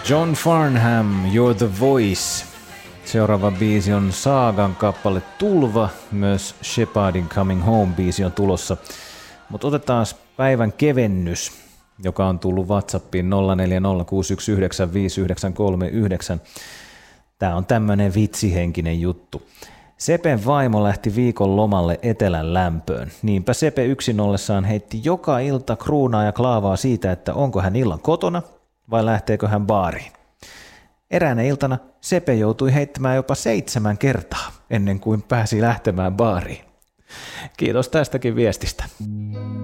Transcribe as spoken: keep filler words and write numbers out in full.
John Farnham, You're the Voice. Seuraava biisi on Saagan kappale Tulva, myös Shepardin Coming Home-biisi on tulossa. Mutta otetaan päivän kevennys, joka on tullut WhatsAppiin nolla neljä nolla kuusi yksi yhdeksän viisi yhdeksän kolme yhdeksän. Tämä on tämmöinen vitsihenkinen juttu. Sepen vaimo lähti viikon lomalle etelän lämpöön. Niinpä Sepe yksin ollessaan heitti joka ilta kruunaa ja klaavaa siitä, että onko hän illan kotona vai lähteekö hän baariin. Eräänä iltana Sepe joutui heittämään jopa seitsemän kertaa ennen kuin pääsi lähtemään baariin. Kiitos tästäkin viestistä.